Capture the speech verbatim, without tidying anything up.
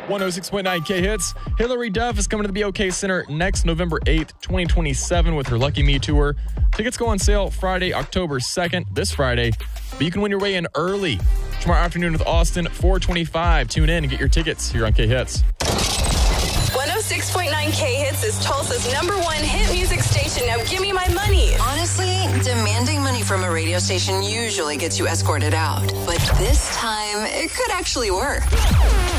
one oh six point nine K Hits. Hillary Duff is coming to the B O K Center next November eighth, twenty twenty-seven with her Lucky Me Tour. Tickets go on sale Friday, October second, this Friday. But you can win your way in early. Tomorrow afternoon with Austin, four twenty-five. Tune in and get your tickets here on K Hits. one oh six point nine K Hits is Tulsa's number one hit music station. Now give me my money. Honestly, demanding money from a radio station usually gets you escorted out. But this time, it could actually work.